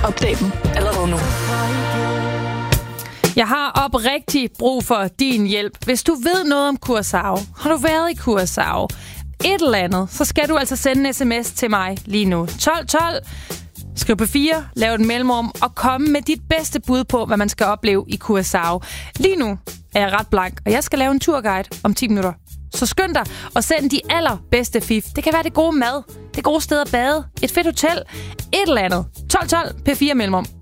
Opdag dem allerede nu. Jeg har oprigtigt brug for din hjælp. Hvis du ved noget om Curaçao, har du været i Curaçao, et eller andet, så skal du altså sende en sms til mig lige nu. 1212. Skriv på 4, lav et mellemrum og kom med dit bedste bud på, hvad man skal opleve i Curaçao. Lige nu er jeg ret blank, og jeg skal lave en turguide om 10 minutter. Så skynd dig og send de allerbedste fif. Det kan være det gode mad, det gode sted at bade, et fedt hotel, et eller andet. 1212 P4 mellemrum.